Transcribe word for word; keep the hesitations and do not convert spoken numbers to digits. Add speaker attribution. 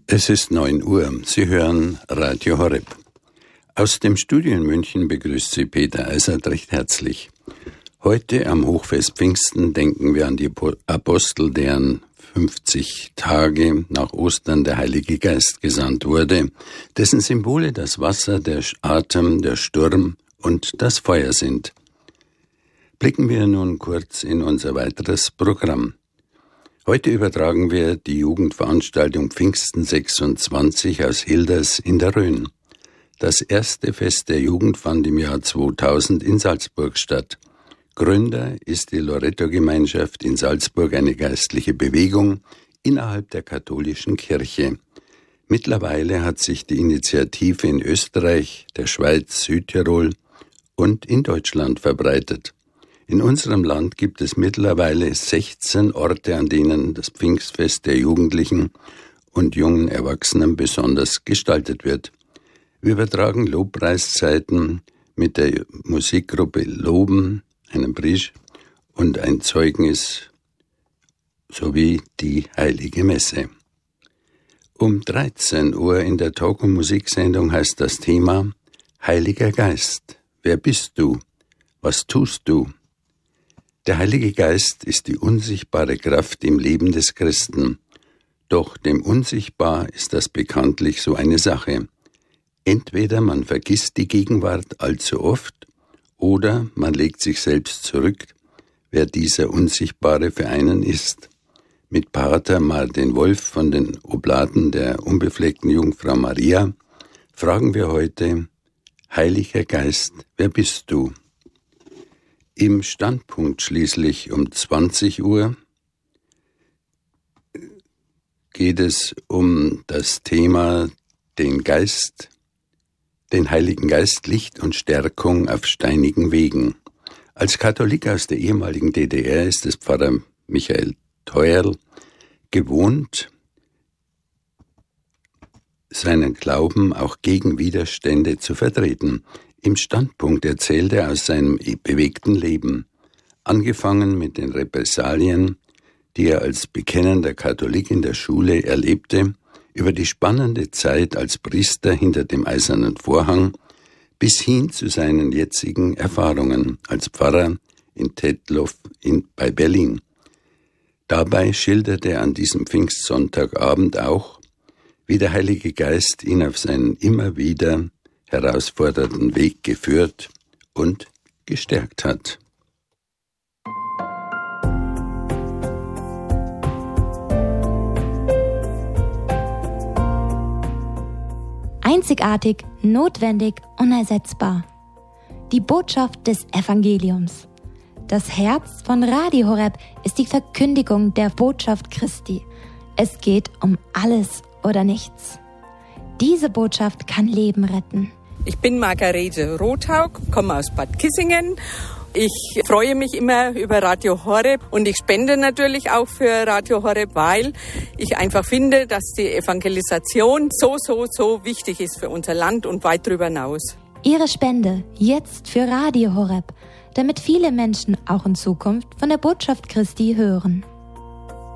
Speaker 1: Es ist neun Uhr. Sie hören Radio Horeb. Aus dem Studio in München begrüßt Sie Peter Eisert recht herzlich. Heute am Hochfest Pfingsten denken wir an die Apostel, deren fünfzig Tage nach Ostern der Heilige Geist gesandt wurde, dessen Symbole das Wasser, der Atem, der Sturm und das Feuer sind. Blicken wir nun kurz in unser weiteres Programm. Heute übertragen wir die Jugendveranstaltung Pfingsten sechsundzwanzig aus Hilders in der Rhön. Das erste Fest der Jugend fand im Jahr zweitausend in Salzburg statt. Gründer ist die Loretto-Gemeinschaft in Salzburg, eine geistliche Bewegung innerhalb der katholischen Kirche. Mittlerweile hat sich die Initiative in Österreich, der Schweiz, Südtirol und in Deutschland verbreitet. In unserem Land gibt es mittlerweile sechzehn Orte, an denen das Pfingstfest der Jugendlichen und jungen Erwachsenen besonders gestaltet wird. Wir übertragen Lobpreiszeiten mit der Musikgruppe Loben, einem Brisch und ein Zeugnis sowie die Heilige Messe. Um dreizehn Uhr in der Talk- und Musiksendung heißt das Thema Heiliger Geist. Wer bist du? Was tust du? Der Heilige Geist ist die unsichtbare Kraft im Leben des Christen. Doch dem Unsichtbar ist das bekanntlich so eine Sache. Entweder man vergisst die Gegenwart allzu oft, oder man legt sich selbst zurück, wer dieser Unsichtbare für einen ist. Mit Pater Martin Wolf von den Oblaten der unbefleckten Jungfrau Maria fragen wir heute: Heiliger Geist, wer bist du? Im Standpunkt schließlich um zwanzig Uhr geht es um das Thema den Geist, den Heiligen Geist, Licht und Stärkung auf steinigen Wegen. Als Katholik aus der ehemaligen D D R ist es Pfarrer Michael Theuerl gewohnt, seinen Glauben auch gegen Widerstände zu vertreten. Im Standpunkt erzählt er aus seinem bewegten Leben, angefangen mit den Repressalien, die er als bekennender Katholik in der Schule erlebte, über die spannende Zeit als Priester hinter dem eisernen Vorhang bis hin zu seinen jetzigen Erfahrungen als Pfarrer in Tetlow in, bei Berlin. Dabei schildert er an diesem Pfingstsonntagabend auch, wie der Heilige Geist ihn auf seinen immer wieder herausfordernden Weg geführt und gestärkt hat.
Speaker 2: Einzigartig, notwendig, unersetzbar. Die Botschaft des Evangeliums. Das Herz von Radio Horeb ist die Verkündigung der Botschaft Christi. Es geht um alles oder nichts. Diese Botschaft kann Leben retten.
Speaker 3: Ich bin Margarete Rothaug, komme aus Bad Kissingen. Ich freue mich immer über Radio Horeb und ich spende natürlich auch für Radio Horeb, weil ich einfach finde, dass die Evangelisation so, so, so wichtig ist für unser Land und weit darüber hinaus.
Speaker 2: Ihre Spende jetzt für Radio Horeb, damit viele Menschen auch in Zukunft von der Botschaft Christi hören.